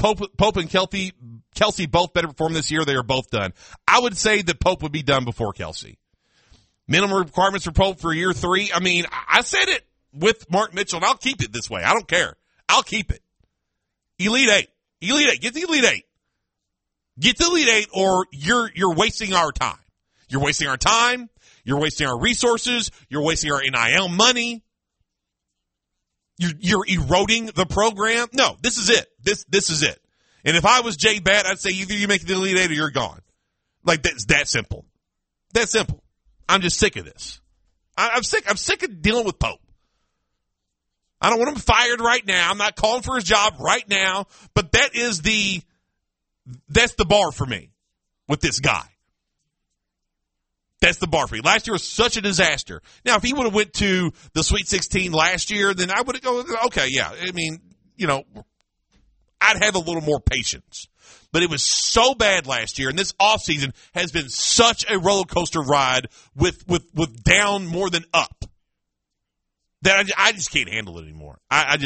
Pope and Kelsey both better perform this year, they are both done. I would say that Pope would be done before Kelsey. Minimum requirements for Pope for year 3. I mean, I said it with Mark Mitchell, and I'll keep it this way. I don't care. I'll keep it. Elite 8. Elite 8. Get the Elite 8. Get the Elite 8 or you're wasting our time. You're wasting our time. You're wasting our resources. You're wasting our NIL money. You're eroding the program. No, this is it. This is it. And if I was Jay Batt, I'd say either you make the Elite 8 or you're gone. Like, that's that simple. That simple. I'm just sick of this. I'm sick of dealing with Pope. I don't want him fired right now. I'm not calling for his job right now. But that's the bar for me with this guy. That's the bar for me. Last year was such a disaster. Now, if he would have went to the Sweet 16 last year, then I would have gone, okay, yeah. I mean, I'd have a little more patience. But it was so bad last year, and this offseason has been such a roller coaster ride with down more than up that I just can't handle it anymore. I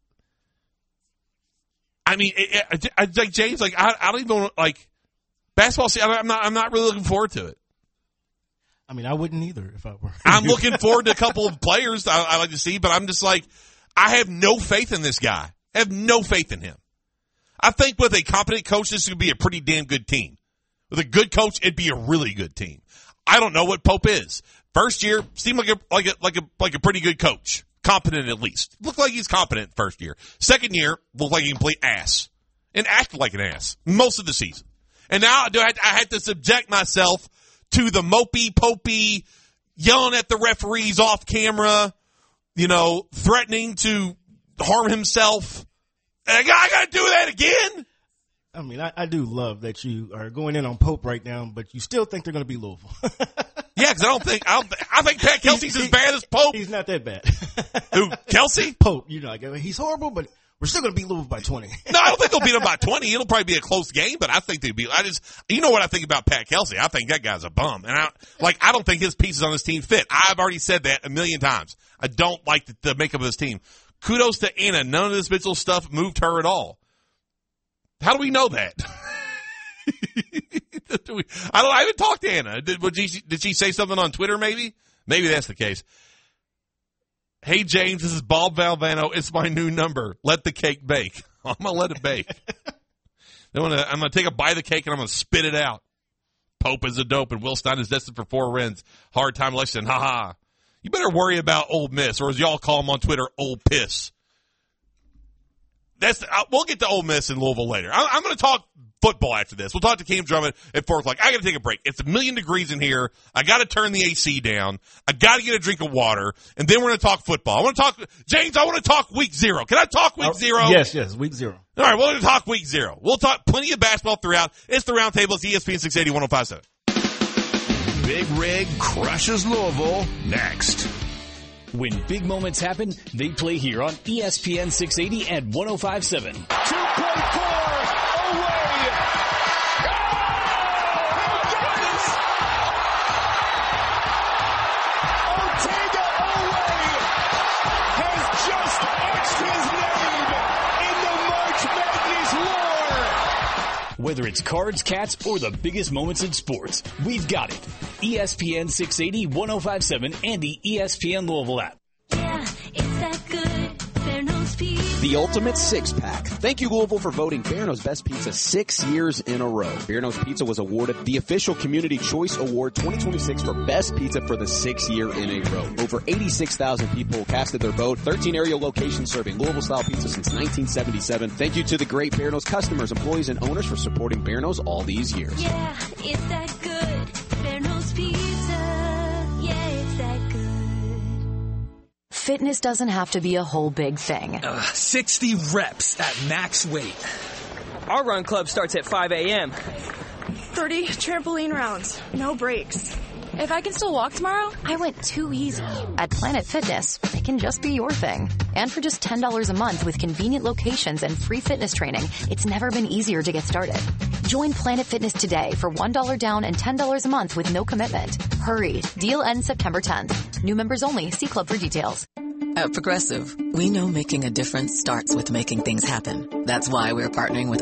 like James, like I don't even like basketball. I'm not really looking forward to it. I mean, I wouldn't either if I were. I'm looking forward to a couple of players I like to see, but I'm just like, I have no faith in this guy. I have no faith in him. I think with a competent coach, this would be a pretty damn good team. With a good coach, it'd be a really good team. I don't know what Pope is. First year seemed like a pretty good coach, competent at least. Looked like he's competent first year. Second year looked like a complete ass and acted like an ass most of the season. And now I had to subject myself to the mopey, popey, yelling at the referees off camera, threatening to harm himself. And I got to do that again? I mean, I do love that you are going in on Pope right now, but you still think they're going to be Louisville. Yeah, because I think Pat Kelsey's as bad as Pope. He's not that bad. Who, Kelsey? Pope, he's horrible, but we're still going to beat Louisville by 20. No, I don't think they'll beat them by 20. It'll probably be a close game, but I think they'd be. You know what I think about Pat Kelsey? I think that guy's a bum, and I don't think his pieces on this team fit. I've already said that a million times. I don't like the makeup of this team. Kudos to Anna. None of this Mitchell stuff moved her at all. How do we know that? I haven't talked to Anna. Did she say something on Twitter maybe? Maybe that's the case. Hey, James, this is Bob Valvano. It's my new number. Let the cake bake. I'm going to let it bake. I'm going to take a bite of the cake and I'm going to spit it out. Pope is a dope and Will Stein is destined for 4 wins. Hard time election. Ha ha. You better worry about Ole Miss, or as y'all call them on Twitter, Old Piss. We'll get to Ole Miss in Louisville later. I'm going to talk football after this. We'll talk to Cam Drummond at 4 o'clock. I got to take a break. It's 1,000,000 degrees in here. I got to turn the AC down. I got to get a drink of water, and then we're going to talk football. I want to talk, James, I want to talk week 0. Can I talk week 0? Yes, week 0. All right, we're going to talk week 0. We'll talk plenty of basketball throughout. It's the Roundtable. It's ESPN 680 1057. Big Rig crushes Louisville next. When big moments happen, they play here on ESPN 680 and 1057. 2.4 away. Ortega Oway has just etched his name in the March Madness war. Whether it's cards, cats, or the biggest moments in sports, we've got it. ESPN 680, 1057, and the ESPN Louisville app. Yeah, it's that good. Bearno's Pizza. The ultimate six-pack. Thank you, Louisville, for voting Bearno's Best Pizza 6 years in a row. Bearno's Pizza was awarded the official Community Choice Award 2026 for Best Pizza for the 6th year in a row. Over 86,000 people casted their vote. 13 area locations serving Louisville-style pizza since 1977. Thank you to the great Bearno's customers, employees, and owners for supporting Bearno's all these years. Yeah, it's that good. Bearno's Pizza. Yeah, it's that good. Fitness doesn't have to be a whole big thing. 60 reps at max weight. Our run club starts at 5 a.m. 30 trampoline rounds. No breaks. If I can still walk tomorrow, I went too easy. At Planet Fitness, it can just be your thing. And for just $10 a month with convenient locations and free fitness training, it's never been easier to get started. Join Planet Fitness today for $1 down and $10 a month with no commitment. Hurry. Deal ends September 10th. New members only. See Club for details. At Progressive, we know making a difference starts with making things happen. That's why we're partnering with